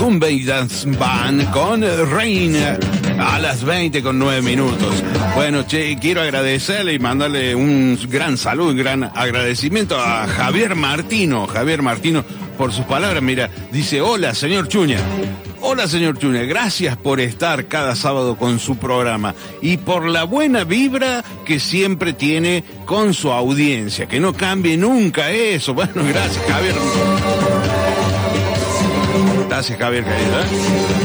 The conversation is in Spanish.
Gumbay Dance Band con Rain a las 20:09. Bueno, quiero agradecerle y mandarle un gran saludo, un gran agradecimiento a Javier Martino. Javier Martino, por sus palabras, mira, dice: hola, señor Chuña. Hola, señor Chuña, gracias por estar cada sábado con su programa y por la buena vibra que siempre tiene con su audiencia. Que no cambie nunca eso. Bueno, gracias, Javier. Gracias, Javier, querido, ¿eh?